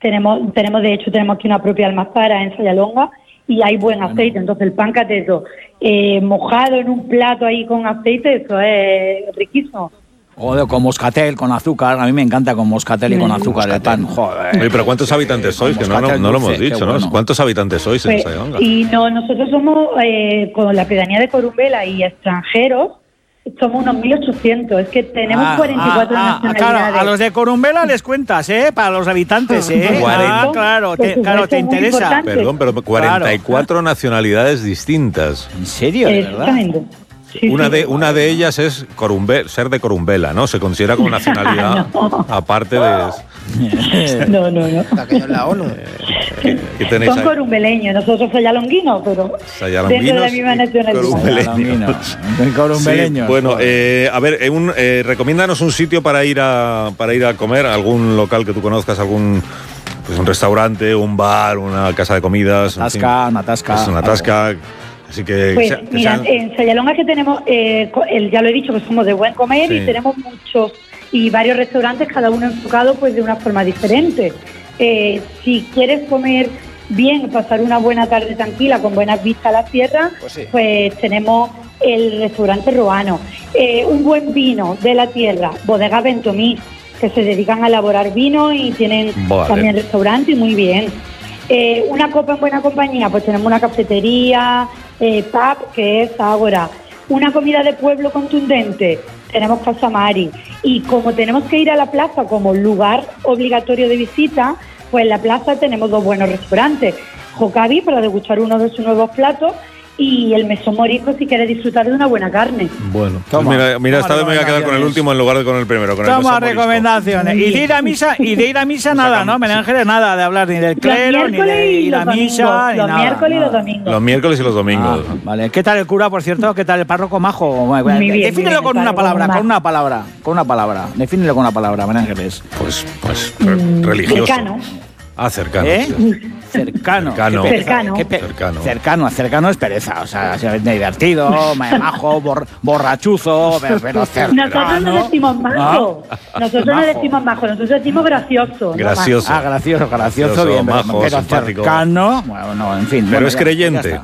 Tenemos aquí una propia almazara en Sayalonga y hay buen aceite. Entonces el pan cateto mojado en un plato ahí con aceite, eso es riquísimo. Joder, con moscatel, con azúcar. A mí me encanta con moscatel y con azúcar el pan. Joder. Oye, pero ¿cuántos habitantes sois? Que no lo hemos dicho, ¿no? ¿Cuántos habitantes sois en Sayalonga? Y nosotros somos, con la pedanía de Corumbela y extranjeros, somos unos 1.800. Es que tenemos 44 nacionalidades. Claro, a los de Corumbela les cuentas, para los habitantes, claro, te interesa. Perdón, pero 44 nacionalidades distintas. ¿En serio? ¿De verdad? Sí, una de ellas es ser de Corumbela, ¿no? Se considera como nacionalidad aparte de... No. Aquello en la ONU. ¿Qué tenéis Son ahí? corumbeleños, nosotros sayalonguinos, pero dentro de la misma nacionalidad. Corumbeleños. Sí, bueno, a ver, recomiéndanos un sitio para ir a comer, algún local que tú conozcas, un restaurante, un bar, una casa de comidas. Una tasca. Así que, pues mira, en Sayalonga que tenemos, ya lo he dicho, que somos de buen comer y tenemos muchos y varios restaurantes, cada uno enfocado pues de una forma diferente. Si quieres comer bien, pasar una buena tarde tranquila con buenas vistas a la sierra, pues tenemos el restaurante Roano. Un buen vino de la tierra, Bodega Ventomís, que se dedican a elaborar vino y tienen también restaurante y muy bien. Una copa en buena compañía, pues tenemos una cafetería, pub, que es Ágora. Una comida de pueblo contundente, tenemos Casa Mari. Y como tenemos que ir a la plaza como lugar obligatorio de visita, pues en la plaza tenemos 2 buenos restaurantes. Jocavi, para degustar uno de sus nuevos platos, y el Mesón Morisco si quieres disfrutar de una buena carne. Bueno, mira, esta vez me voy a quedar con el último en lugar de con el primero. Toma recomendaciones. Y de ir a misa nada, ¿no? María Ángeles, nada de hablar ni del clero, ni de ir a misa. Los miércoles y los domingos. Los miércoles y los domingos. Vale. ¿Qué tal el cura, por cierto? ¿Qué tal el párroco majo? Defínelo con una palabra. Defínelo con una palabra, María Ángeles. Pues religioso. Cercano. Cercano. Cercano es pereza, o sea, es divertido, majo, borrachuzo, pero cercano. Nosotros no decimos majo, nosotros decimos gracioso. Gracioso. Gracioso, bien, majo, pero simpático. Cercano, bueno, en fin. Pero es creyente.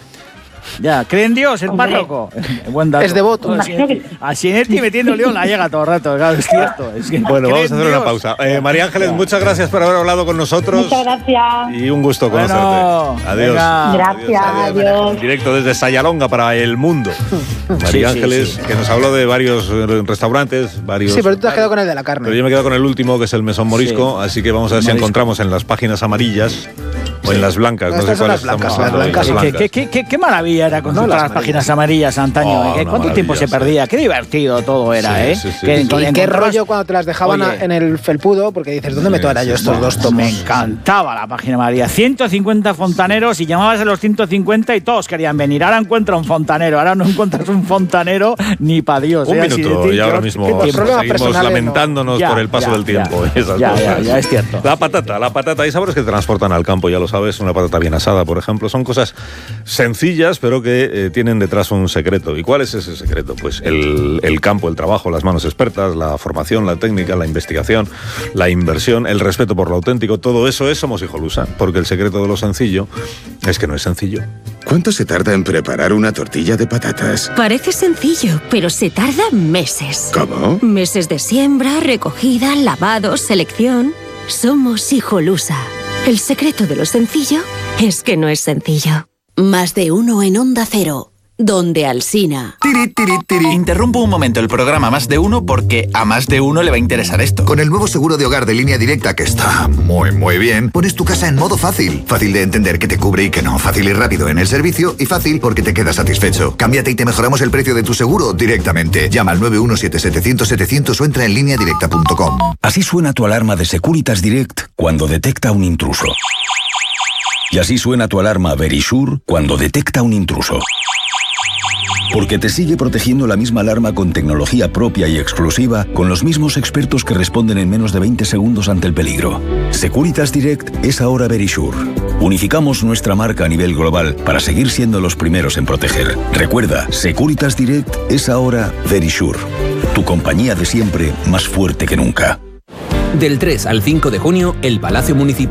Ya, cree en Dios, el párroco. Buen dato. Es devoto. Así en este metiendo león la llega todo el rato, claro, es cierto. Bueno, vamos a hacer una pausa. María Ángeles, muchas gracias por haber hablado con nosotros. Muchas gracias. Y un gusto conocerte. Adiós. Gracias, adiós. En directo desde Sayalonga para el mundo. María Ángeles, que nos habló de varios restaurantes, Sí, pero tú te has quedado con el de la carne. Pero yo me he quedado con el último, que es el Mesón Morisco, así que vamos a ver si encontramos en las páginas amarillas o en las blancas. No sé cuáles estamos hablando. Qué maravilla era con todas las páginas amarillas antaño. ¿Cuánto tiempo se perdía? Qué divertido todo era, ¿eh? Qué rollo cuando te las dejaban en el felpudo, porque dices, ¿dónde meto ahora yo estos 2 tomos? Me encantaba la página amarilla. 150 fontaneros y llamabas a los 150 y todos querían venir. Ahora encuentro un fontanero, ahora no encuentras un fontanero ni para Dios. Un minuto, y ahora mismo seguimos lamentándonos por el paso del tiempo. Ya, es cierto. La patata, hay sabores que te transportan al campo, ya lo sabes, una patata bien asada, por ejemplo. Son cosas sencillas, pero que tienen detrás un secreto. ¿Y cuál es ese secreto? Pues el campo, el trabajo, las manos expertas, la formación, la técnica, la investigación, la inversión, el respeto por lo auténtico. Todo eso es Somos Hijolusa, porque el secreto de lo sencillo es que no es sencillo. ¿Cuánto se tarda en preparar una tortilla de patatas? Parece sencillo, pero se tarda meses. ¿Cómo? Meses de siembra, recogida, lavado, selección. Somos Hijolusa. El secreto de lo sencillo es que no es sencillo. Más de uno en Onda Cero, donde Alsina. Interrumpo un momento el programa Más de Uno porque a más de uno le va a interesar esto. Con el nuevo seguro de hogar de Línea Directa, que está muy bien, pones tu casa en modo fácil. Fácil de entender que te cubre y que no. Fácil y rápido en el servicio y fácil porque te quedas satisfecho. Cámbiate y te mejoramos el precio de tu seguro directamente. Llama al 917-700-700 o entra en lineadirecta.com. Así suena tu alarma de Securitas Direct cuando detecta un intruso. Y así suena tu alarma Verisure cuando detecta un intruso. Porque te sigue protegiendo la misma alarma con tecnología propia y exclusiva, con los mismos expertos que responden en menos de 20 segundos ante el peligro. Securitas Direct es ahora Verisure. Unificamos nuestra marca a nivel global para seguir siendo los primeros en proteger. Recuerda, Securitas Direct es ahora Verisure. Tu compañía de siempre más fuerte que nunca. Del 3 al 5 de junio, el Palacio Municipal